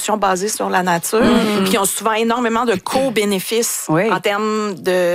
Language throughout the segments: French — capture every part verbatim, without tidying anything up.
constructions basées sur la nature, mm-hmm. qui ont souvent énormément de co-bénéfices oui. en termes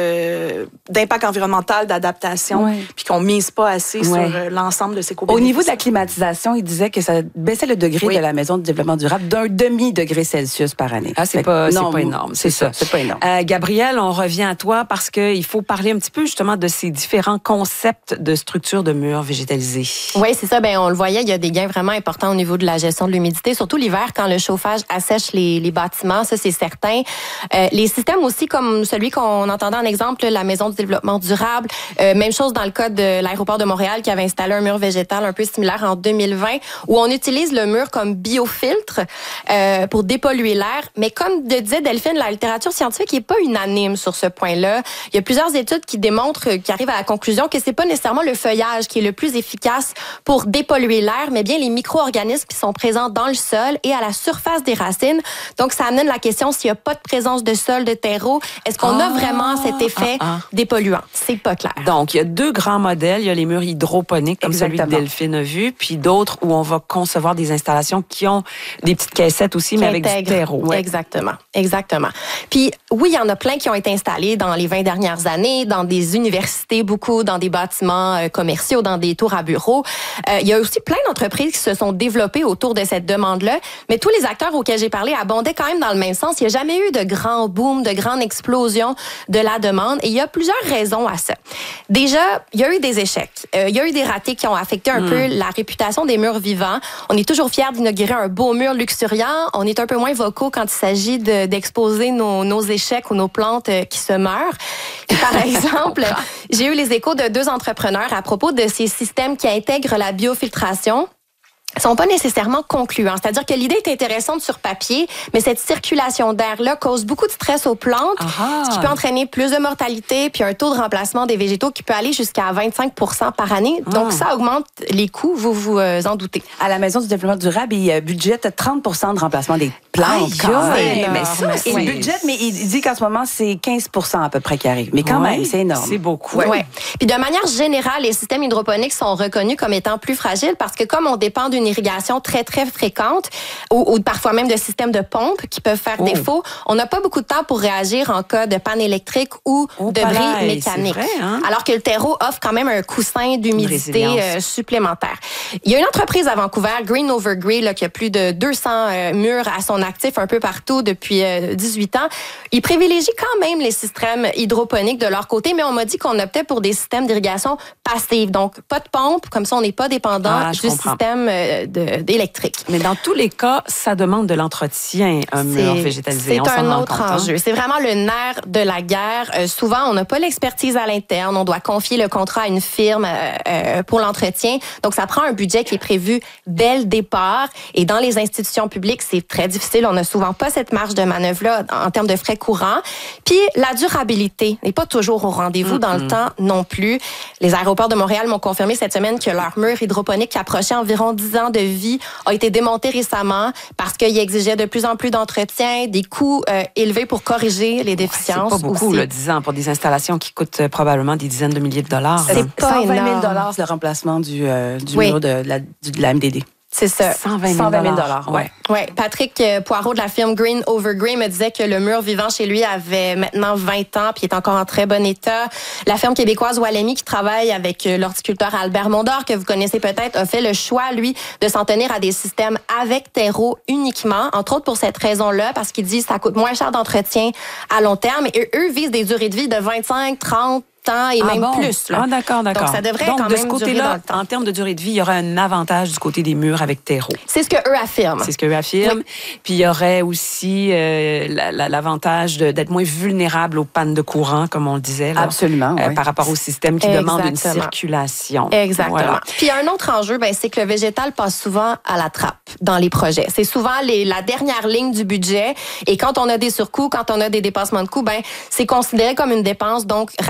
de, d'impact environnemental, d'adaptation, oui. puis qu'on ne mise pas assez oui. sur l'ensemble de ces co-bénéfices. Au niveau de la climatisation, il disait que ça baissait le degré oui. de la maison de développement durable d'un demi-degré Celsius par année. Ah, c'est fait pas, non, c'est pas énorme. C'est, c'est ça, c'est pas énorme. Euh, Gabrielle, on revient à toi parce qu'il faut parler un petit peu justement de ces différents concepts de structure de murs végétalisés. Oui, c'est ça. Ben, on le voyait, il y a des gains vraiment importants au niveau de la gestion de l'humidité, surtout l'hiver quand le chauffage assèche les, les bâtiments, ça c'est certain. Euh, les systèmes aussi comme celui qu'on entendait en exemple, la maison du développement durable, euh, même chose dans le cas de l'aéroport de Montréal qui avait installé un mur végétal un peu similaire en deux mille vingt, où on utilise le mur comme biofiltre euh, pour dépolluer l'air. Mais comme disait Delphine, la littérature scientifique n'est pas unanime sur ce point-là. Il y a plusieurs études qui démontrent, qui arrivent à la conclusion que c'est pas nécessairement le feuillage qui est le plus efficace pour dépolluer l'air, mais bien les micro-organismes qui sont présents dans le sol et à la surface des racines. Donc, ça amène la question s'il n'y a pas de présence de sol, de terreau, est-ce qu'on ah, a vraiment cet effet ah, ah. dépolluant? C'est pas clair. Donc, il y a deux grands modèles. Il y a les murs hydroponiques, comme Exactement. celui que Delphine a vu, puis d'autres où on va concevoir des installations qui ont des petites caissettes aussi, qui mais avec du terreau. Ouais. Exactement. Exactement. Puis, oui, il y en a plein qui ont été installés dans les vingt dernières années, dans des universités, beaucoup, dans des bâtiments euh, commerciaux, dans des tours à bureaux. Euh, il y a aussi plein d'entreprises qui se sont développées autour de cette demande-là, mais tous les acteurs auxquels j'ai parlé abondaient quand même dans le même sens. Il n'y a jamais eu de grand boom, de grande explosion de la demande, et il y a plusieurs raisons à ça. Déjà, il y a eu des échecs. Euh, il y a eu des ratés qui ont affecté un mmh. peu la réputation des murs vivants. On est toujours fiers d'inaugurer un beau mur luxuriant. On est un peu moins vocaux quand il s'agit de, d'exposer nos, nos échecs ou nos plantes euh, qui se meurent. Et par exemple, j'ai eu les échos de deux entrepreneurs à propos de ces systèmes qui intègrent la biofiltration. Sont pas nécessairement concluants. C'est-à-dire que l'idée est intéressante sur papier, mais cette circulation d'air-là cause beaucoup de stress aux plantes, Aha. ce qui peut entraîner plus de mortalité, puis un taux de remplacement des végétaux qui peut aller jusqu'à vingt-cinq pour cent par année. Ah. Donc, ça augmente les coûts, vous vous euh, en doutez. À la Maison du développement durable, il budgète trente pour cent de remplacement des plantes. Aïe, quand même. Mais ça, c'est il budgète, mais il dit qu'en ce moment, c'est quinze pour cent à peu près qui arrive. Mais quand ouais. même, c'est énorme. C'est beaucoup. Ouais. Ouais. Puis de manière générale, les systèmes hydroponiques sont reconnus comme étant plus fragiles parce que comme on dépend d'une irrigation très, très fréquente ou, ou parfois même de systèmes de pompes qui peuvent faire oh. défaut, on n'a pas beaucoup de temps pour réagir en cas de panne électrique ou oh, de bris mécanique. Vrai, hein? Alors que le terreau offre quand même un coussin d'humidité euh, supplémentaire. Il y a une entreprise à Vancouver, Green Over Grey, là, qui a plus de deux cents euh, murs à son actif un peu partout depuis euh, dix-huit ans. Ils privilégient quand même les systèmes hydroponiques de leur côté, mais on m'a dit qu'on optait pour des systèmes d'irrigation passive. Donc, pas de pompe, comme ça on n'est pas dépendant ah, du comprends. système euh, de d'électrique. Mais dans tous les cas, ça demande de l'entretien, un mur végétalisé. C'est on un s'en autre rend compte, enjeu. Hein? C'est vraiment le nerf de la guerre. Euh, souvent, on n'a pas l'expertise à l'interne. On doit confier le contrat à une firme euh, euh, pour l'entretien. Donc, ça prend un budget qui est prévu dès le départ. Et dans les institutions publiques, c'est très difficile. On n'a souvent pas cette marge de manœuvre-là en termes de frais courants. Puis, la durabilité n'est pas toujours au rendez-vous mm-hmm. dans le temps non plus. Les aéroports de Montréal m'ont confirmé cette semaine que leur mur hydroponique qui approchait environ dix ans de vie a été démonté récemment parce qu'il exigeait de plus en plus d'entretien, des coûts euh, élevés pour corriger les déficiences. Ouais, c'est pas beaucoup, aussi. Là, dix ans, pour des installations qui coûtent euh, probablement des dizaines de milliers de dollars. C'est pas cent vingt mille dollars le remplacement du, euh, du oui. mur de la, de la M D D. C'est ça. cent vingt mille dollars. Ouais. Ouais. Patrick Poirot de la firme Green Over Grey me disait que le mur vivant chez lui avait maintenant vingt ans puis est encore en très bon état. La firme québécoise Walemi qui travaille avec l'horticulteur Albert Mondor, que vous connaissez peut-être, a fait le choix, lui, de s'en tenir à des systèmes avec terreau uniquement, entre autres pour cette raison-là, parce qu'il dit que ça coûte moins cher d'entretien à long terme. Et eux visent des durées de vie de vingt-cinq, trente temps et ah même bon? plus. Là. Ah, d'accord, d'accord. Donc, ça devrait Donc, quand de même ce côté-là, dans en termes de durée de vie, il y aurait un avantage du côté des murs avec terreau. C'est ce qu'eux affirment. C'est ce qu'eux affirment. Oui. Puis, il y aurait aussi euh, la, la, l'avantage de, d'être moins vulnérable aux pannes de courant, comme on le disait. Là, Absolument. euh, oui. Par rapport au système qui Exactement. demande une circulation. Exactement. Voilà. Puis, il y a un autre enjeu, ben, c'est que le végétal passe souvent à la trappe dans les projets. C'est souvent les, la dernière ligne du budget. Et quand on a des surcoûts, quand on a des dépassements de coûts, ben, c'est considéré comme une dépense. Donc, rapidement,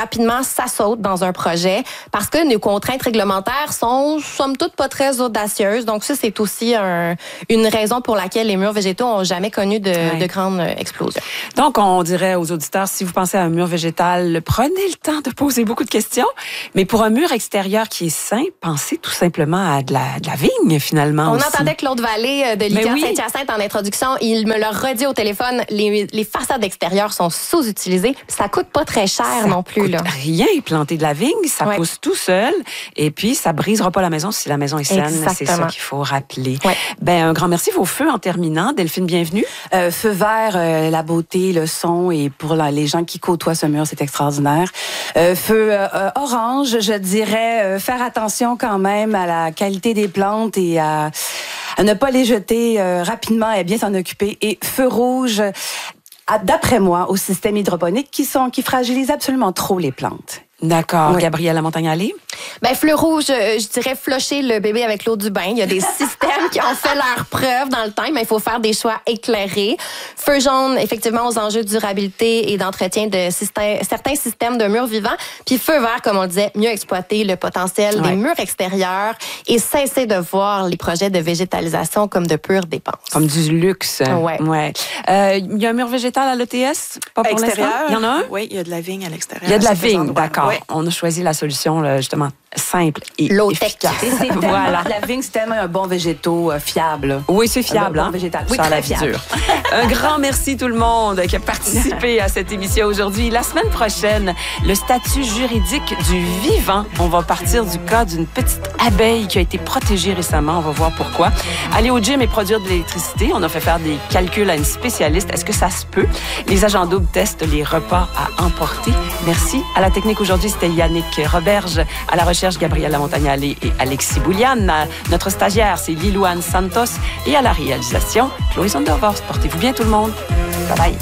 ça saute dans un projet parce que nos contraintes réglementaires sont, somme toute, pas très audacieuses. Donc ça, c'est aussi un, une raison pour laquelle les murs végétaux ont jamais connu de, ouais. de grandes explosions. Donc, on dirait aux auditeurs, si vous pensez à un mur végétal, prenez le temps de poser beaucoup de questions. Mais pour un mur extérieur qui est sain, pensez tout simplement à de la, de la vigne, finalement. On aussi. entendait Claude Vallée de l'I T A oui. Saint-Hyacinthe en introduction. Il me l'a redit au téléphone. Les, les façades extérieures sont sous-utilisées. Ça coûte pas très cher ça non plus. Coûte là. Rien. Planter de la vigne, ça ouais. pousse tout seul. Et puis, ça brisera pas la maison si la maison est saine. Exactement. C'est ça qu'il faut rappeler. Ouais. Ben, un grand merci. Vos feux en terminant. Delphine, bienvenue. Euh, feu vert, euh, la beauté, le son, et pour la, les gens qui côtoient ce mur, c'est extraordinaire. Euh, feu euh, orange, je dirais euh, faire attention quand même à la qualité des plantes et à, à ne pas les jeter euh, rapidement et bien s'en occuper. Et feu rouge, d'après moi, au système hydroponique qui sont qui fragilisent absolument trop les plantes. D'accord. Oui. Gabrielle Lamontagne-Allais? Ben, feu rouge, je dirais flusher le bébé avec l'eau du bain. Il y a des systèmes qui ont fait leur preuve dans le temps, mais il faut faire des choix éclairés. Feu jaune, effectivement, aux enjeux de durabilité et d'entretien de système, certains systèmes de murs vivants. Puis feu vert, comme on disait, mieux exploiter le potentiel ouais. des murs extérieurs et cesser de voir les projets de végétalisation comme de pures dépenses. Comme du luxe. Ouais. ouais. Euh, il y a un mur végétal à l'E T S? Pas pour l'extérieur. Il y en a un? Oui, il y a de la vigne à l'extérieur. Il y a de la vigne, d'accord. Oui. On a choisi la solution, là, justement, simple et low-tech. efficace. C'est voilà. La vigne, c'est tellement un bon végétaux euh, fiable. Oui, c'est fiable. Un bon hein? végétal. Oui, ça très la fiable. dure. Un grand merci tout le monde qui a participé à cette émission aujourd'hui. La semaine prochaine, le statut juridique du vivant. On va partir du cas d'une petite abeille qui a été protégée récemment. On va voir pourquoi. Aller au gym et produire de l'électricité. On a fait faire des calculs à une spécialiste. Est-ce que ça se peut? Les agents doubles testent les repas à emporter. Merci. À la technique aujourd'hui, c'était Yannick Roberge. À la recherche, Gabrielle Lamontagne-Allais et Alexis Bouliane. Notre stagiaire, c'est Lilouane Santos. Et à la réalisation, Chloé Sondervorst. Portez-vous bien tout le monde. Bye bye.